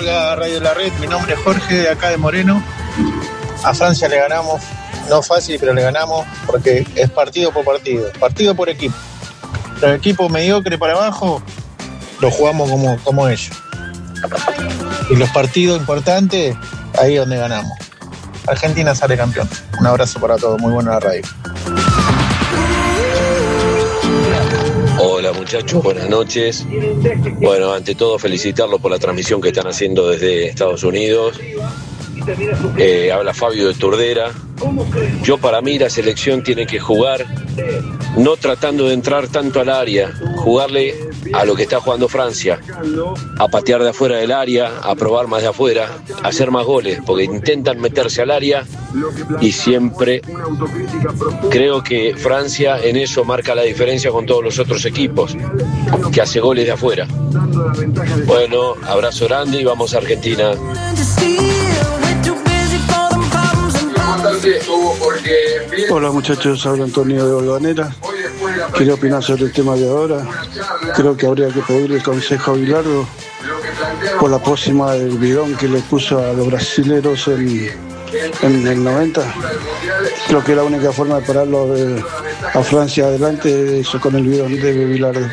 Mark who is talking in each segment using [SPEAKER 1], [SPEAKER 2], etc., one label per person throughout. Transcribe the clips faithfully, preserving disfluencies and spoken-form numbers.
[SPEAKER 1] Hola Radio La Red, mi nombre es Jorge, de acá de Moreno. A Francia le ganamos, no fácil, pero le ganamos porque es partido por partido, partido por equipo. Los equipos mediocres para abajo los jugamos como, como ellos. Y los partidos importantes, ahí es donde ganamos. Argentina sale campeón. Un abrazo para todos, muy buena la radio.
[SPEAKER 2] Hola muchachos, buenas noches. Bueno, ante todo felicitarlos por la transmisión que están haciendo desde Estados Unidos. Eh, habla Fabio de Turdera. Yo para mí la selección tiene que jugar no tratando de entrar tanto al área, jugarle a lo que está jugando Francia, a patear de afuera del área, a probar más de afuera, a hacer más goles, porque intentan meterse al área y siempre creo que Francia en eso marca la diferencia con todos los otros equipos, que hace goles de afuera. Bueno, abrazo grande y vamos a Argentina.
[SPEAKER 3] Hola muchachos, habla Antonio de Olvanera. Quería opinar sobre el tema de ahora. Creo que habría que pedirle consejo a Bilardo por la próxima del bidón que le puso a los brasileros en, en el noventa. Creo que la única forma de pararlo de, a Francia adelante es con el bidón de Bilardo.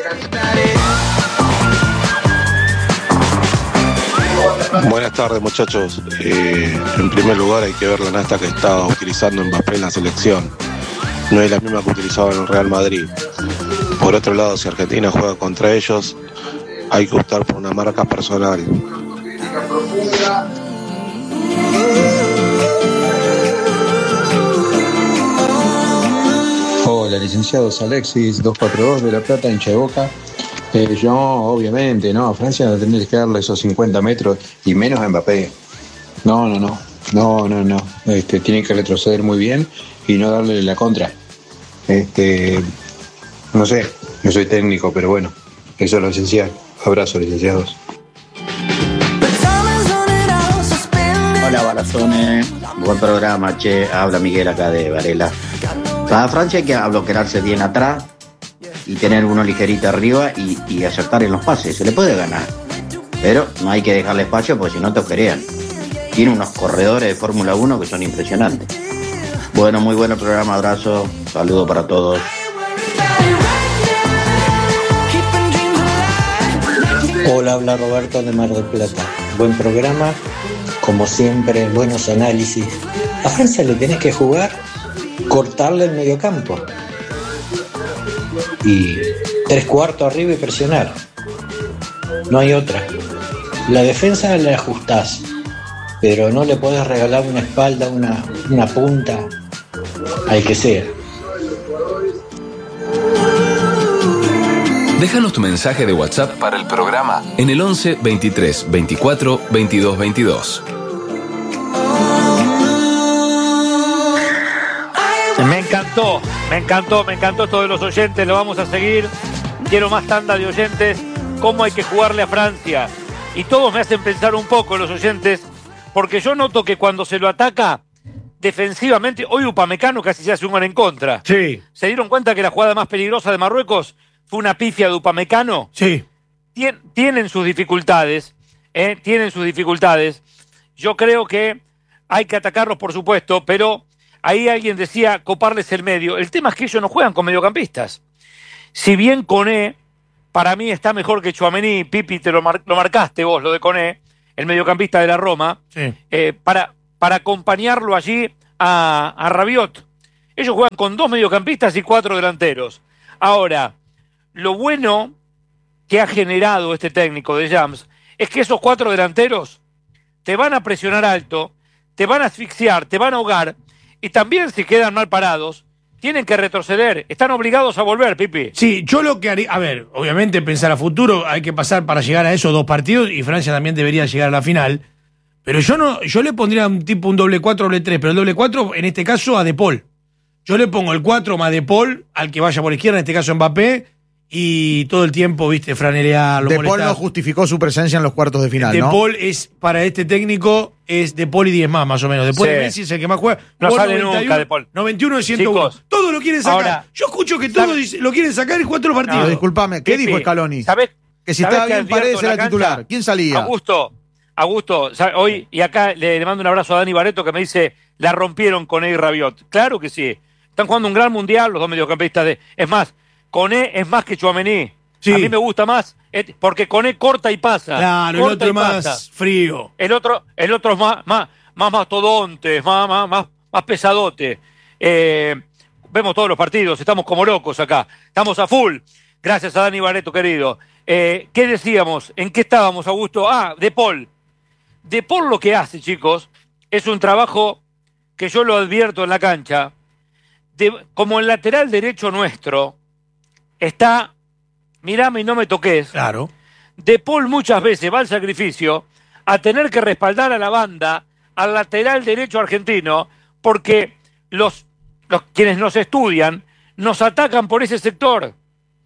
[SPEAKER 4] Buenas tardes muchachos, eh, en primer lugar hay que ver la nasta que está utilizando Mbappé en la selección, no es la misma que utilizaba en el Real Madrid. Por otro lado, si Argentina juega contra ellos, hay que optar por una marca personal.
[SPEAKER 5] Hola licenciados, Alexis dos cuatro dos de La Plata, hincha de Boca. Eh, yo, obviamente, ¿no? A Francia no tendría que darle esos cincuenta metros y menos a Mbappé. No, no, no. No, no, no. Este, tiene que retroceder muy bien y no darle la contra. Este, no sé, no soy técnico, pero bueno, eso es lo esencial. Abrazo, licenciados.
[SPEAKER 6] Hola, Barazones. Buen programa, che. Habla Miguel acá de Varela. Para Francia hay que bloquearse bien atrás y tener uno ligerito arriba y, y acertar en los pases. Se le puede ganar, pero no hay que dejarle espacio porque si no te ojerean. Tiene unos corredores de Fórmula uno que son impresionantes. Bueno, muy buen programa, abrazo, saludo para todos.
[SPEAKER 7] Hola, habla Roberto de Mar del Plata. Buen programa, como siempre, buenos análisis. A Francia le tenés que jugar, cortarle el mediocampo. Y tres cuartos arriba y presionar. No hay otra. La defensa le ajustás, pero no le podés regalar una espalda, una, una punta, al que sea.
[SPEAKER 8] Déjanos tu mensaje de WhatsApp para el programa en el once veintitrés veinticuatro veintidós veintidós.
[SPEAKER 9] Me encantó, me encantó, me encantó esto de los oyentes, lo vamos a seguir. Quiero más tanda de oyentes. ¿Cómo hay que jugarle a Francia? Y todos me hacen pensar un poco los oyentes, porque yo noto que cuando se lo ataca defensivamente, hoy Upamecano casi se hace un gol en contra.
[SPEAKER 10] Sí.
[SPEAKER 9] ¿Se dieron cuenta que la jugada más peligrosa de Marruecos fue una pifia de Upamecano?
[SPEAKER 10] Sí.
[SPEAKER 9] Tien, tienen sus dificultades, ¿eh? Tienen sus dificultades. Yo creo que hay que atacarlos, por supuesto, pero ahí alguien decía coparles el medio. El tema es que ellos no juegan con mediocampistas. Si bien Koné, para mí está mejor que Tchouaméni, Pipi, te lo, mar, lo marcaste vos, lo de Koné, el mediocampista de la Roma,
[SPEAKER 10] sí.
[SPEAKER 9] eh, para, para acompañarlo allí a, a Rabiot. Ellos juegan con dos mediocampistas y cuatro delanteros. Ahora, lo bueno que ha generado este técnico de Jams es que esos cuatro delanteros te van a presionar alto, te van a asfixiar, te van a ahogar, y también si quedan mal parados, tienen que retroceder, están obligados a volver, Pipi.
[SPEAKER 10] Sí, yo lo que haría, a ver, obviamente pensar a futuro, hay que pasar para llegar a esos dos partidos y Francia también debería llegar a la final, pero yo no, yo le pondría un tipo un doble cuatro, doble tres, pero el doble cuatro en este caso a De Paul. Yo le pongo el cuatro más De Paul, al que vaya por izquierda, en este caso Mbappé, y todo el tiempo, viste, franelear, lo
[SPEAKER 11] De
[SPEAKER 10] molestar.
[SPEAKER 11] Paul no justificó su presencia en los cuartos de final,
[SPEAKER 10] De
[SPEAKER 11] ¿no?
[SPEAKER 10] Paul es, para este técnico, es De Paul y diez más, más o menos. Después
[SPEAKER 9] Sí.
[SPEAKER 10] de Messi es el que más juega.
[SPEAKER 9] No
[SPEAKER 10] Gol
[SPEAKER 9] sale
[SPEAKER 10] noventa y uno,
[SPEAKER 9] nunca De Paul.
[SPEAKER 10] noventa y uno de ciento uno.
[SPEAKER 9] Chicos,
[SPEAKER 10] Todos lo quieren sacar.
[SPEAKER 9] ahora,
[SPEAKER 10] Yo escucho que todos dice- lo quieren sacar y cuatro partidos.
[SPEAKER 11] No, disculpame, ¿qué
[SPEAKER 9] Pipi,
[SPEAKER 11] dijo Scaloni?
[SPEAKER 9] ¿sabés,
[SPEAKER 11] Que si
[SPEAKER 9] sabés
[SPEAKER 11] estaba
[SPEAKER 9] que
[SPEAKER 11] bien
[SPEAKER 9] advierto
[SPEAKER 11] Paredes
[SPEAKER 9] en la
[SPEAKER 11] era
[SPEAKER 9] cancha?
[SPEAKER 11] titular. ¿Quién salía?
[SPEAKER 9] Augusto, Augusto, hoy, y acá le, le mando un abrazo a Dani Barreto que me dice, la rompieron con E y Rabiot. Claro que sí. Están jugando un gran mundial los dos mediocampistas de... Es más, Koné es más que Tchouaméni. Sí. A mí me gusta más, porque Koné corta y pasa.
[SPEAKER 10] Claro,
[SPEAKER 9] corta
[SPEAKER 10] el otro
[SPEAKER 9] y
[SPEAKER 10] más
[SPEAKER 9] pasa.
[SPEAKER 10] frío.
[SPEAKER 9] El otro, el otro es más, más, más mastodonte, más, más, más, más pesadote. Eh, vemos todos los partidos, estamos como locos acá. Estamos a full. Gracias a Dani Barreto, querido. Eh, ¿Qué decíamos? ¿En qué estábamos, Augusto? Ah, De Paul. De Paul lo que hace, chicos, es un trabajo que yo lo advierto en la cancha. De, como el lateral derecho nuestro está, mirame y no me toques.
[SPEAKER 10] Claro.
[SPEAKER 9] De Paul muchas veces va al sacrificio a tener que respaldar a la banda, al lateral derecho argentino, porque los, los quienes nos estudian nos atacan por ese sector.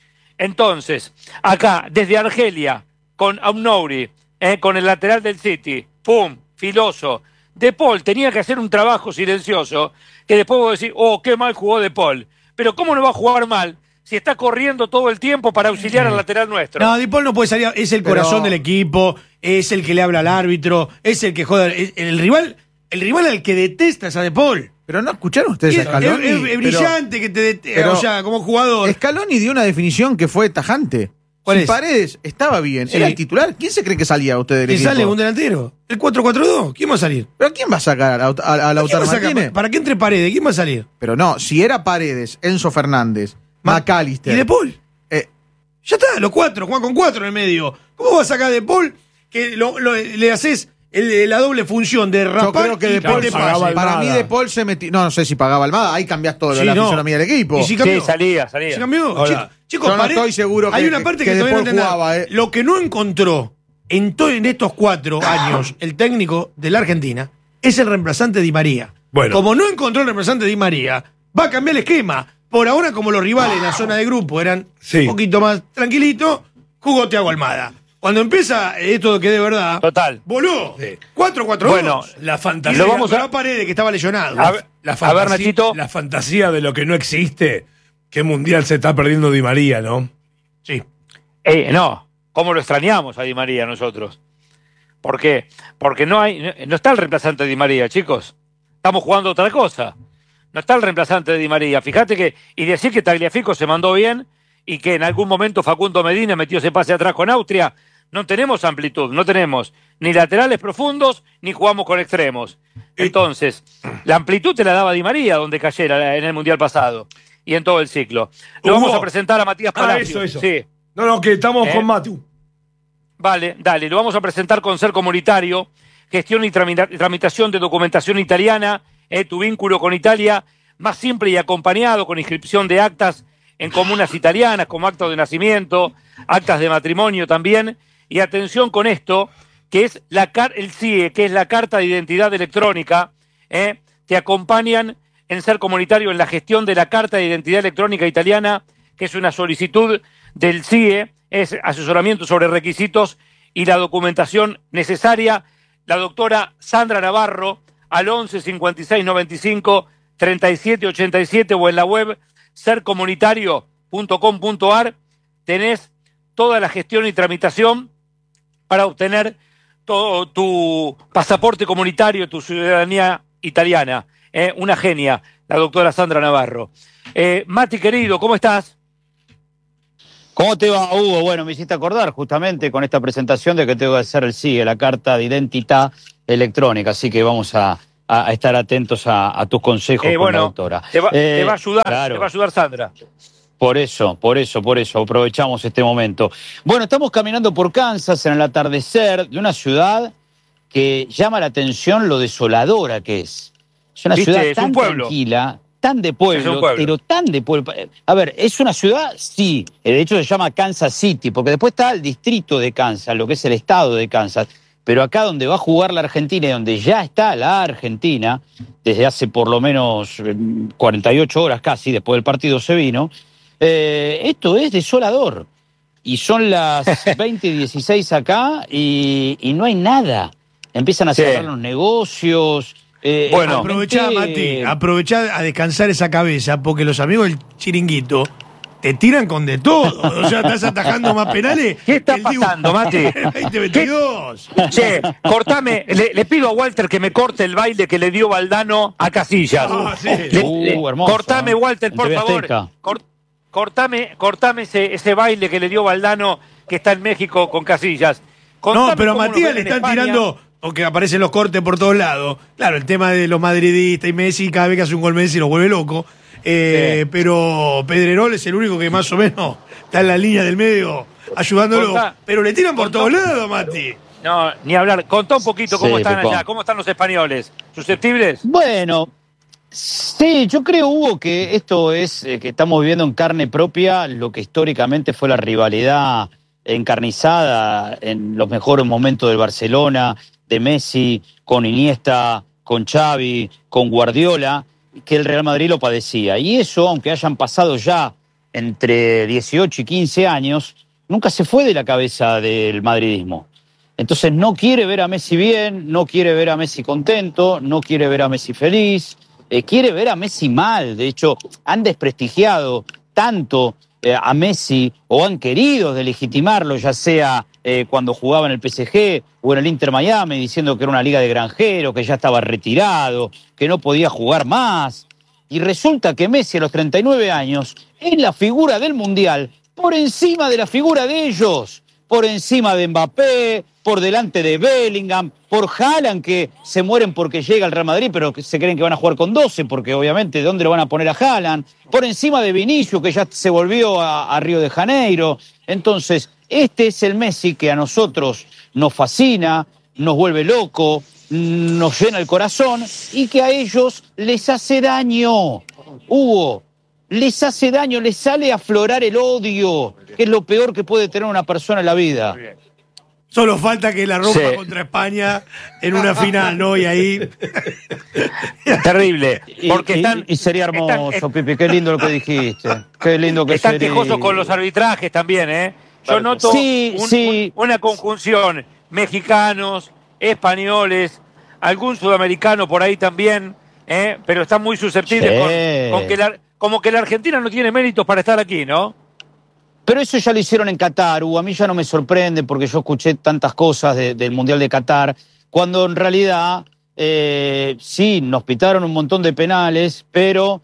[SPEAKER 9] Entonces, acá, desde Argelia, con Aumnouri, eh, con el lateral del City, pum, filoso. De Paul tenía que hacer un trabajo silencioso, que después vos decís, oh, qué mal jugó De Paul. Pero ¿cómo no va a jugar mal si está corriendo todo el tiempo para auxiliar al lateral nuestro?
[SPEAKER 10] No, De Paul no puede salir, es el
[SPEAKER 1] Pero...
[SPEAKER 10] corazón del equipo, es el que le habla al árbitro, es el que joda, el, el rival, el rival al que detesta es a De Paul.
[SPEAKER 11] Pero no escucharon ustedes a Scaloni.
[SPEAKER 10] Es, es, es brillante que te detesta, o sea, como jugador.
[SPEAKER 11] Scaloni dio una definición que fue tajante.
[SPEAKER 10] ¿Cuál
[SPEAKER 11] si
[SPEAKER 10] es?
[SPEAKER 11] Paredes estaba bien,
[SPEAKER 10] Sí.
[SPEAKER 11] era el titular. ¿Quién se cree que salía usted del
[SPEAKER 10] ¿Te
[SPEAKER 11] equipo?
[SPEAKER 10] sale un delantero? El cuatro cuatro dos, ¿quién va a salir?
[SPEAKER 11] ¿Pero quién va a sacar a, Laut- a, a Lautaro
[SPEAKER 10] ¿Quién va a sacar?
[SPEAKER 11] Martínez?
[SPEAKER 10] ¿Para qué entre Paredes? ¿Quién va a salir?
[SPEAKER 11] Pero no, si era Paredes, Enzo Fernández,
[SPEAKER 10] Ma-
[SPEAKER 11] McAllister.
[SPEAKER 10] ¿Y De Paul?
[SPEAKER 11] Eh,
[SPEAKER 10] Ya está, los cuatro, juegan con cuatro en el medio. ¿Cómo vas a sacar De Paul que lo, lo- le haces el- la doble función de
[SPEAKER 11] yo
[SPEAKER 10] rapar
[SPEAKER 11] creo que
[SPEAKER 10] y
[SPEAKER 11] De Paul,
[SPEAKER 10] te
[SPEAKER 11] para,
[SPEAKER 10] pase?
[SPEAKER 11] para mí De Paul se metió. No, no sé si pagaba Almada, ahí cambiás todo
[SPEAKER 10] Sí,
[SPEAKER 11] la
[SPEAKER 10] no.
[SPEAKER 11] fisonomía del equipo.
[SPEAKER 10] ¿Y si cambió?
[SPEAKER 9] Sí, salía, salía.
[SPEAKER 10] ¿Se cambió?
[SPEAKER 11] Hola.
[SPEAKER 10] Chi- Chicos,
[SPEAKER 11] Yo no
[SPEAKER 10] Paredes-
[SPEAKER 11] estoy seguro
[SPEAKER 10] hay
[SPEAKER 11] que-
[SPEAKER 10] una parte
[SPEAKER 11] que
[SPEAKER 10] que,
[SPEAKER 11] De
[SPEAKER 10] todavía no
[SPEAKER 11] Paul
[SPEAKER 10] entendí.
[SPEAKER 11] jugaba, eh.
[SPEAKER 10] Lo que no encontró en, to- en estos cuatro años el técnico de la Argentina es el reemplazante Di María.
[SPEAKER 12] Bueno.
[SPEAKER 10] Como no encontró el reemplazante Di María, va a cambiar el esquema. Por ahora, como los rivales en la zona de grupo eran
[SPEAKER 12] Sí.
[SPEAKER 10] un poquito más tranquilitos, jugó Thiago Almada. Cuando empieza esto que de verdad,
[SPEAKER 9] Total.
[SPEAKER 10] voló.
[SPEAKER 12] Sí.
[SPEAKER 10] cuatro cuatro dos.
[SPEAKER 9] Bueno,
[SPEAKER 12] La
[SPEAKER 10] Y
[SPEAKER 12] fantasía.
[SPEAKER 10] lo
[SPEAKER 9] vamos
[SPEAKER 10] vamos
[SPEAKER 9] a-
[SPEAKER 10] a Paredes, que estaba lesionado.
[SPEAKER 9] A ver,
[SPEAKER 12] la
[SPEAKER 9] a
[SPEAKER 12] fantasía,
[SPEAKER 9] ver, Nachito.
[SPEAKER 12] la fantasía de lo que no existe. ¿Qué mundial se está perdiendo Di María, no?
[SPEAKER 10] Sí.
[SPEAKER 9] Eh, no, ¿cómo lo extrañamos a Di María nosotros? ¿Por qué? Porque no hay, no, no está el reemplazante de Di María, chicos. Estamos jugando otra cosa. No está el reemplazante de Di María. Fíjate que, y decir que Tagliafico se mandó bien y que en algún momento Facundo Medina metió ese pase atrás con Austria. No tenemos amplitud, no tenemos ni laterales profundos ni jugamos con extremos. Entonces, la amplitud te la daba Di María donde cayera en el Mundial pasado y en todo el ciclo. Lo
[SPEAKER 12] Hugo.
[SPEAKER 9] vamos a presentar a Matías
[SPEAKER 12] Ah,
[SPEAKER 9] Palacio.
[SPEAKER 12] eso, eso.
[SPEAKER 9] Sí.
[SPEAKER 12] No, no, que estamos
[SPEAKER 9] ¿Eh?
[SPEAKER 12] con Matu.
[SPEAKER 9] Vale, dale, lo vamos a presentar con Ser Comunitario, gestión y tramita- tramitación de documentación italiana, eh, tu vínculo con Italia, más simple y acompañado con inscripción de actas en comunas italianas, como actos de nacimiento, actas de matrimonio también, y atención con esto, que es la car el C I E, que es la Carta de Identidad Electrónica, eh, te acompañan en Ser Comunitario en la gestión de la Carta de Identidad Electrónica italiana, que es una solicitud del C I E, es asesoramiento sobre requisitos y la documentación necesaria. La doctora Sandra Navarro al once cincuenta y seis noventa y cinco treinta y siete ochenta y siete o en la web ser comunitario punto com punto a r tenés toda la gestión y tramitación para obtener todo tu pasaporte comunitario, tu ciudadanía italiana. Eh, una genia, la doctora Sandra Navarro. Eh, Mati, querido, ¿cómo estás?
[SPEAKER 6] ¿Cómo te va, Hugo? Bueno, me hiciste acordar justamente con esta presentación de que tengo que hacer el S I E, la Carta de Identidad Electrónica, así que vamos a, a estar atentos a, a tus consejos
[SPEAKER 9] Eh,
[SPEAKER 6] con
[SPEAKER 9] bueno,
[SPEAKER 6] la doctora.
[SPEAKER 9] Te va,
[SPEAKER 6] Eh,
[SPEAKER 9] te va a ayudar,
[SPEAKER 6] claro.
[SPEAKER 9] te va a ayudar Sandra.
[SPEAKER 6] Por eso, por eso, por eso, aprovechamos este momento. Bueno, estamos caminando por Kansas en el atardecer de una ciudad que llama la atención lo desoladora que es. Es una
[SPEAKER 9] ¿Viste?
[SPEAKER 6] ciudad
[SPEAKER 9] Es
[SPEAKER 6] tan
[SPEAKER 9] un pueblo.
[SPEAKER 6] tranquila, tan de
[SPEAKER 9] Es
[SPEAKER 6] pueblo,
[SPEAKER 9] un pueblo.
[SPEAKER 6] pero tan de pueblo. A ver, ¿es una ciudad? Sí. De hecho se llama Kansas City, porque después está el distrito de Kansas, lo que es el estado de Kansas. Pero acá donde va a jugar la Argentina y donde ya está la Argentina, desde hace por lo menos eh, cuarenta y ocho horas casi, después del partido se vino, eh, esto es desolador. Y son las veinte dieciséis acá y, y no hay nada. Empiezan a
[SPEAKER 9] Sí.
[SPEAKER 6] cerrar los negocios. eh,
[SPEAKER 9] Bueno,
[SPEAKER 6] realmente-
[SPEAKER 10] Aprovechá, Mati, aprovechá a descansar esa cabeza, porque los amigos del chiringuito te tiran con de todo. O sea, estás atajando más penales.
[SPEAKER 9] ¿Qué está
[SPEAKER 10] que el Dibu
[SPEAKER 9] pasando, Mati?
[SPEAKER 10] veinte veintidós.
[SPEAKER 9] Che, cortame, le, le pido a Walter que me corte el baile que le dio Valdano a Casillas.
[SPEAKER 10] Ah, sí.
[SPEAKER 9] Le-
[SPEAKER 13] Uh,
[SPEAKER 9] le-
[SPEAKER 13] hermoso,
[SPEAKER 9] cortame,
[SPEAKER 13] ¿eh?
[SPEAKER 9] Walter,
[SPEAKER 13] En
[SPEAKER 9] por
[SPEAKER 13] T V
[SPEAKER 9] favor.
[SPEAKER 13] Azteca.
[SPEAKER 9] Cor- cortame, cortame ese, ese baile que le dio Valdano, que está en México con Casillas. Contame
[SPEAKER 10] No, pero a
[SPEAKER 9] cómo nos
[SPEAKER 10] Matías
[SPEAKER 9] ven
[SPEAKER 10] le
[SPEAKER 9] en
[SPEAKER 10] están
[SPEAKER 9] España.
[SPEAKER 10] tirando, porque aparecen los cortes por todos lados. Claro, el tema de los madridistas y Messi, cada vez que hace un gol Messi lo vuelve loco. Eh,
[SPEAKER 9] Sí.
[SPEAKER 10] Pero Pedrerol es el único que más o menos está en la línea del medio ayudándolo.
[SPEAKER 9] Contá-
[SPEAKER 10] pero le tiran por
[SPEAKER 9] contá-
[SPEAKER 10] todos lados, Mati.
[SPEAKER 9] No, ni hablar. Contá un poquito cómo
[SPEAKER 13] Sí,
[SPEAKER 9] están
[SPEAKER 13] Pepón.
[SPEAKER 9] allá, cómo están los españoles. ¿Susceptibles?
[SPEAKER 13] Bueno, sí, yo creo, Hugo, que esto es eh, que estamos viviendo en carne propia lo que históricamente fue la rivalidad encarnizada en los mejores momentos del Barcelona, de Messi, con Iniesta, con Xavi, con Guardiola, que el Real Madrid lo padecía. Y eso, aunque hayan pasado ya entre dieciocho y quince años, nunca se fue de la cabeza del madridismo. Entonces no quiere ver a Messi bien, no quiere ver a Messi contento, no quiere ver a Messi feliz, eh, quiere ver a Messi mal. De hecho, han desprestigiado tanto eh, a Messi o han querido delegitimarlo, ya sea eh, cuando jugaba en el P S G o en el Inter Miami, diciendo que era una liga de granjeros, que ya estaba retirado, que no podía jugar más. Y resulta que Messi a los treinta y nueve años es la figura del Mundial por encima de la figura de ellos, por encima de Mbappé, por delante de Bellingham, por Haaland, que se mueren porque llega al Real Madrid, pero que se creen que van a jugar con doce, porque obviamente ¿de dónde lo van a poner a Haaland? Por encima de Vinicius, que ya se volvió a, a Río de Janeiro. Entonces, este es el Messi que a nosotros nos fascina, nos vuelve loco, nos llena el corazón y que a ellos les hace daño. Hugo, les hace daño, les sale a aflorar el odio, que es lo peor que puede tener una persona en la vida.
[SPEAKER 10] Solo falta que la rompa
[SPEAKER 13] Sí.
[SPEAKER 10] contra España en una final, ¿no? Y ahí.
[SPEAKER 9] Terrible.
[SPEAKER 13] Y,
[SPEAKER 9] Porque
[SPEAKER 13] y-
[SPEAKER 9] están,
[SPEAKER 13] y sería hermoso,
[SPEAKER 9] están-
[SPEAKER 13] Pipi, qué lindo lo que dijiste. Qué lindo que
[SPEAKER 9] están
[SPEAKER 13] sería.
[SPEAKER 9] quejosos con los arbitrajes también, ¿eh? Yo noto
[SPEAKER 13] Sí,
[SPEAKER 9] un-
[SPEAKER 13] sí.
[SPEAKER 9] un- una conjunción. Mexicanos, españoles, algún sudamericano por ahí también, ¿eh? Pero están muy susceptibles
[SPEAKER 13] Sí.
[SPEAKER 9] con, con que la, como que la Argentina no tiene méritos para estar aquí, ¿no?
[SPEAKER 13] Pero eso ya lo hicieron en Qatar, Hugo. A mí ya no me sorprende porque yo escuché tantas cosas de- del Mundial de Qatar, cuando en realidad eh, sí, nos pitaron un montón de penales, pero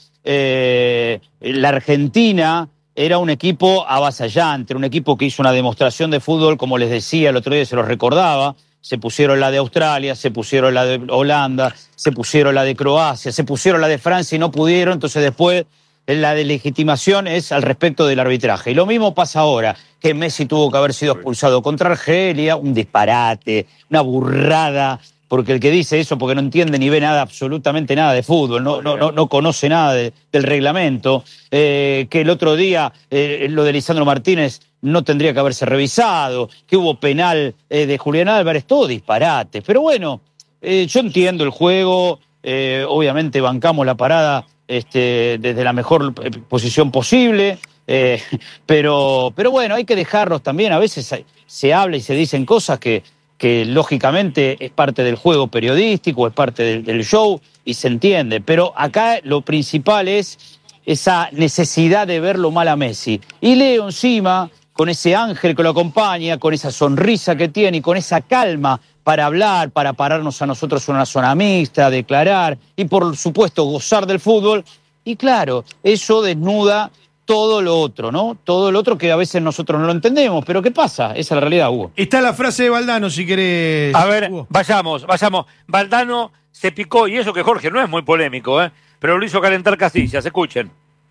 [SPEAKER 13] eh, la Argentina era un equipo avasallante, era un equipo que hizo una demostración de fútbol, como les decía el otro día, se los recordaba. Se pusieron la de Australia, se pusieron la de Holanda, se pusieron la de Croacia, se pusieron la de Francia y no pudieron, entonces después la delegitimación es al respecto del arbitraje. Y lo mismo pasa ahora, que Messi tuvo que haber sido expulsado contra Argelia, un disparate, una burrada, porque el que dice eso porque no entiende ni ve nada, absolutamente nada de fútbol, no, no, no, no conoce nada de- del reglamento, eh, que el otro día eh, lo de Lisandro Martínez no tendría que haberse revisado, que hubo penal eh, de Julián Álvarez, todo disparate. Pero bueno, eh, yo entiendo el juego, eh, obviamente bancamos la parada este, desde la mejor eh, posición posible, eh, pero, pero bueno, hay que dejarlos también. A veces hay- se habla y se dicen cosas que, que lógicamente es parte del juego periodístico, es parte del, del show y se entiende. Pero acá lo principal es esa necesidad de verlo mal a Messi. Y Leo encima, con ese ángel que lo acompaña, con esa sonrisa que tiene y con esa calma para hablar, para pararnos a nosotros en una zona mixta, declarar y por supuesto gozar del fútbol. Y claro, eso desnuda todo lo otro, ¿no? Todo lo otro que a veces nosotros no lo entendemos. Pero ¿qué pasa? Esa es la realidad, Hugo.
[SPEAKER 10] Está la frase de Valdano, si querés.
[SPEAKER 9] A ver,
[SPEAKER 10] Hugo.
[SPEAKER 9] vayamos, vayamos. Valdano se picó, y eso que Jorge no es muy polémico, ¿eh? Pero lo hizo calentar Casillas, escuchen.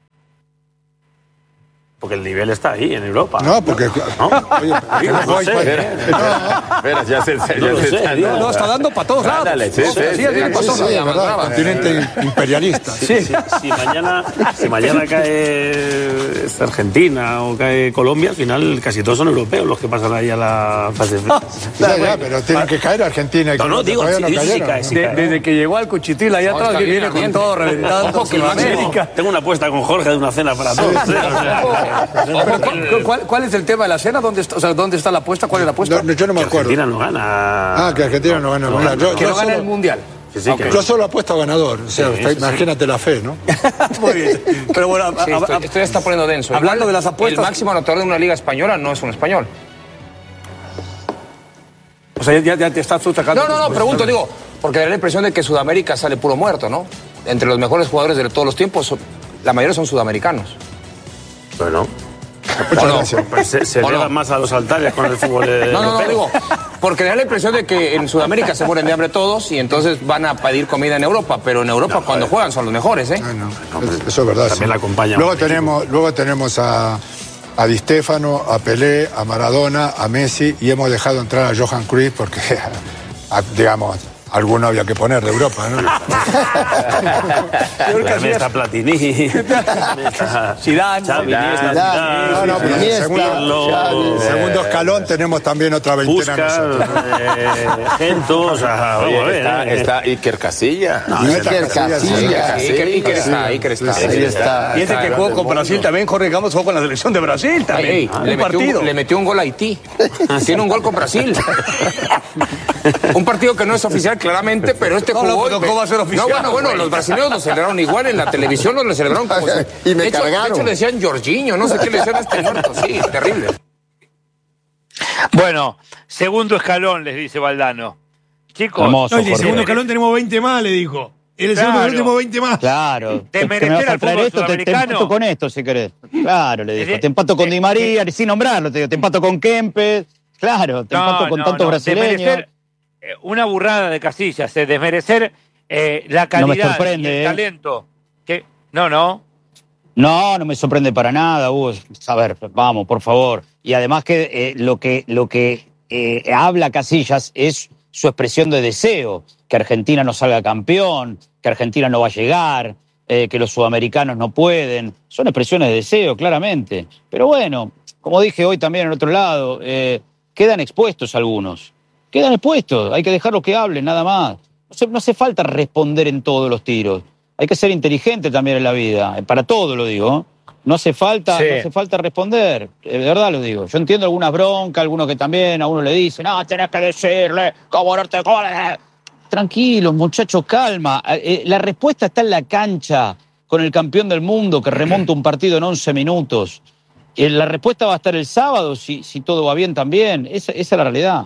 [SPEAKER 14] Porque el nivel está ahí, en Europa.
[SPEAKER 15] No, porque.
[SPEAKER 14] ¿No?
[SPEAKER 15] Oye,
[SPEAKER 14] Sí,
[SPEAKER 15] no,
[SPEAKER 14] no
[SPEAKER 15] hay
[SPEAKER 14] sé,
[SPEAKER 15] pa-
[SPEAKER 14] ¿eh? Espera, ya se, ya
[SPEAKER 15] No lo
[SPEAKER 14] se
[SPEAKER 15] sé,
[SPEAKER 14] está-
[SPEAKER 15] no, está dando pa' todos lados.
[SPEAKER 14] Dale, sí,
[SPEAKER 15] No,
[SPEAKER 14] sí,
[SPEAKER 15] pero
[SPEAKER 14] sí,
[SPEAKER 15] sí, tiene
[SPEAKER 14] sí,
[SPEAKER 15] pa' todos
[SPEAKER 14] sí,
[SPEAKER 15] lados,
[SPEAKER 14] sí,
[SPEAKER 15] ¿verdad?
[SPEAKER 14] sí.
[SPEAKER 15] Continente imperialista.
[SPEAKER 14] Sí, sí. Si mañana, si mañana cae esta Argentina o cae Colombia, al final casi todos son europeos los que pasan ahí a la fase.
[SPEAKER 15] Ya, ya, pero tienen que caer Argentina y
[SPEAKER 14] No, no,
[SPEAKER 15] Colombia,
[SPEAKER 14] digo,
[SPEAKER 15] todavía
[SPEAKER 14] sí,
[SPEAKER 15] no
[SPEAKER 14] sí, sí
[SPEAKER 15] cayeron,
[SPEAKER 14] cae,
[SPEAKER 15] ¿no?
[SPEAKER 14] sí cae.
[SPEAKER 16] Desde que llegó al Cuchitril allá atrás, que viene con todo reventando.
[SPEAKER 14] Ojo, que el máximo- tengo una apuesta con Jorge de una cena para todos. ¿eh? O sea,
[SPEAKER 16] Pero, ¿cu- ¿cuál, ¿Cuál es el tema de la cena? ¿Dónde está, o sea, ¿dónde está la apuesta? ¿Cuál es la apuesta?
[SPEAKER 15] No, yo no me acuerdo.
[SPEAKER 14] Argentina no gana.
[SPEAKER 15] Ah, que Argentina no gana el Mundial. Yo-
[SPEAKER 16] Que
[SPEAKER 15] yo
[SPEAKER 16] no gana
[SPEAKER 15] solo-
[SPEAKER 16] el Mundial.
[SPEAKER 15] Sí, sí, okay. Yo solo apuesto a ganador. O sea, sí, imagínate sí. La fe, ¿no?
[SPEAKER 16] Muy bien. Pero bueno, a,
[SPEAKER 17] sí, esto, esto ya está poniendo denso.
[SPEAKER 16] Hablando
[SPEAKER 17] Igual,
[SPEAKER 16] de las apuestas.
[SPEAKER 17] El máximo anotador de una liga española no es un español.
[SPEAKER 16] O sea, ya, ya te estás tú sacando.
[SPEAKER 17] No, no, no, pregunto, digo, porque da la impresión de que Sudamérica sale puro muerto, ¿no? Entre los mejores jugadores de todos los tiempos, la mayoría son sudamericanos.
[SPEAKER 14] Bueno.
[SPEAKER 17] ¿O no?
[SPEAKER 14] Pues se se elevan no? más a los altares con el fútbol de...
[SPEAKER 17] No, no, no, digo, porque da la impresión de que en Sudamérica se mueren de hambre todos y entonces van a pedir comida en Europa, pero en Europa no, cuando juegan son los mejores, ¿eh?
[SPEAKER 15] No, no, eso es verdad.
[SPEAKER 14] También sí. La acompaña.
[SPEAKER 15] Luego tenemos, luego tenemos a, a Di Stéfano, a Pelé, a Maradona, a Messi y hemos dejado entrar a Johan Cruyff porque, a, digamos... Alguno había que poner de Europa, ¿no?
[SPEAKER 14] Está Platini.
[SPEAKER 16] Zidane.
[SPEAKER 14] Xavi, Iniesta,
[SPEAKER 15] no, no, pero en segundo, segundo escalón tenemos también otra veintena nosotros.
[SPEAKER 14] Eh, Gento, o sea,
[SPEAKER 18] Oye,
[SPEAKER 14] vamos a ver.
[SPEAKER 18] Está,
[SPEAKER 14] eh.
[SPEAKER 18] está Iker Casilla.
[SPEAKER 15] No, Iker Casilla.
[SPEAKER 17] Iker, Iker está, Iker está.
[SPEAKER 18] Ahí está.
[SPEAKER 16] Y ese que jugó con Brasil también, Jorge Campos jugó con la selección de Brasil también.
[SPEAKER 17] Ey, ey,
[SPEAKER 16] un
[SPEAKER 17] le, metió
[SPEAKER 16] partido.
[SPEAKER 17] un, le metió un gol a Haití. Tiene un gol con Brasil. Un partido que no es oficial, claramente, pero este
[SPEAKER 16] no,
[SPEAKER 17] jugó...
[SPEAKER 16] No, ¿cómo va a ser oficial?
[SPEAKER 17] No, bueno, bueno, los brasileños lo celebraron igual, en la televisión lo celebraron como... Si...
[SPEAKER 18] Y me
[SPEAKER 17] de hecho,
[SPEAKER 18] cargaron.
[SPEAKER 17] De hecho, le decían Jorginho, no sé qué le decían a este muerto, sí, terrible.
[SPEAKER 9] Bueno, segundo escalón, les dice Valdano. Chicos...
[SPEAKER 10] Hermoso, no, en el segundo escalón tenemos veinte más, le dijo. En el
[SPEAKER 13] claro,
[SPEAKER 10] segundo escalón tenemos veinte más.
[SPEAKER 13] Claro.
[SPEAKER 9] Te merecer al fútbol
[SPEAKER 13] esto, te, te empato con esto, si querés. Claro, le dijo. Te empato con Di María, sin nombrarlo, te digo. Te empato con Kempes. Claro, te
[SPEAKER 9] no,
[SPEAKER 13] empato con
[SPEAKER 9] no,
[SPEAKER 13] tantos
[SPEAKER 9] no.
[SPEAKER 13] brasileños.
[SPEAKER 9] Una burrada de Casillas, eh, desmerecer eh, la calidad
[SPEAKER 13] no
[SPEAKER 9] y el
[SPEAKER 13] eh.
[SPEAKER 9] talento. Que, no, no.
[SPEAKER 13] No, no me sorprende para nada, Hugo. A ver, vamos, por favor. Y además que eh, lo que, lo que eh, habla Casillas es su expresión de deseo, que Argentina no salga campeón, que Argentina no va a llegar, eh, que los sudamericanos no pueden. Son expresiones de deseo, claramente. Pero bueno, como dije hoy también en otro lado, eh, quedan expuestos algunos. Quedan expuestos, hay que dejarlos que hablen, nada más. No, se, no hace falta responder en todos los tiros. Hay que ser inteligente también en la vida, para todo lo digo. No hace falta, sí. no hace falta responder, de verdad lo digo. Yo entiendo algunas broncas, algunos que también a uno le dicen, no, tenés que decirle, cómo no te... Tranquilos, muchachos, calma. La respuesta está en la cancha, con el campeón del mundo que remonta un partido en once minutos. La respuesta va a estar el sábado, si, si todo va bien también. Esa, esa es la realidad.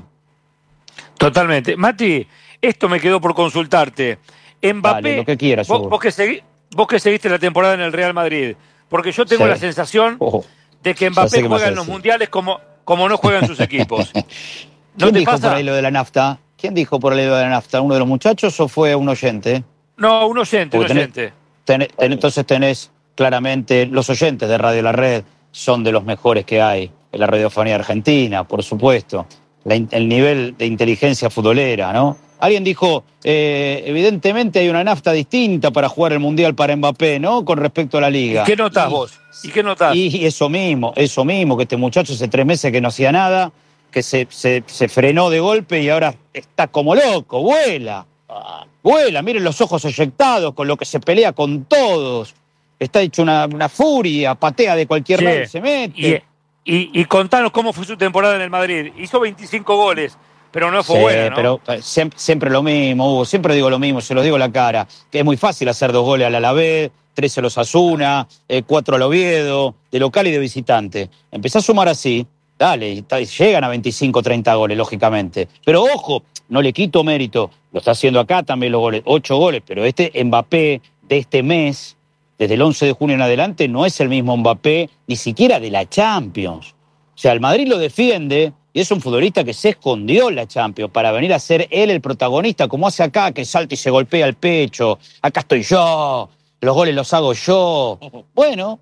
[SPEAKER 9] Totalmente. Mati, esto me quedó por consultarte. Mbappé,
[SPEAKER 13] Dale, lo que quieras,
[SPEAKER 9] vos, vos, que segui, vos que seguiste la temporada en el Real Madrid, porque yo tengo sí. la sensación oh, de que Mbappé que juega en los mundiales como, como no juegan sus equipos. ¿No
[SPEAKER 13] ¿Quién
[SPEAKER 9] te
[SPEAKER 13] dijo
[SPEAKER 9] pasa?
[SPEAKER 13] por ahí lo de la nafta? ¿Quién dijo por ahí lo de la nafta? ¿Uno de los muchachos o fue un oyente?
[SPEAKER 9] No, un oyente, un
[SPEAKER 13] tenés,
[SPEAKER 9] oyente.
[SPEAKER 13] Tenés, tenés, entonces tenés claramente, los oyentes de Radio La Red son de los mejores que hay en la radiofonía argentina, por supuesto. La, el nivel de inteligencia futbolera, ¿no? Alguien dijo, eh, evidentemente hay una nafta distinta para jugar el Mundial para Mbappé, ¿no? Con respecto a la Liga.
[SPEAKER 9] ¿Y qué notás
[SPEAKER 13] y,
[SPEAKER 9] vos? ¿Y qué notás?
[SPEAKER 13] Y eso mismo, eso mismo, que este muchacho hace tres meses que no hacía nada, que se, se, se frenó de golpe y ahora está como loco, vuela. Vuela, miren los ojos eyectados, con lo que se pelea con todos. Está hecho una, una furia, patea de cualquier
[SPEAKER 9] sí.
[SPEAKER 13] lado y se mete.
[SPEAKER 9] Y, y, y contanos cómo fue su temporada en el Madrid. Hizo veinticinco goles, pero no fue
[SPEAKER 13] sí,
[SPEAKER 9] buena, ¿no?
[SPEAKER 13] Pero siempre, siempre lo mismo, Hugo. Siempre digo lo mismo, se los digo a la cara. Que es muy fácil hacer dos goles al Alavés, tres a los Osasuna, eh, cuatro al Oviedo, de local y de visitante. Empezá a sumar así, dale, llegan a veinticinco, treinta goles, lógicamente. Pero ojo, no le quito mérito. Lo está haciendo acá también los goles, ocho goles. Pero este Mbappé de este mes, desde el once de junio en adelante, no es el mismo Mbappé, ni siquiera de la Champions. O sea, el Madrid lo defiende y es un futbolista que se escondió en la Champions para venir a ser él el protagonista, como hace acá, que salta y se golpea el pecho. Acá estoy yo, los goles los hago yo. Bueno,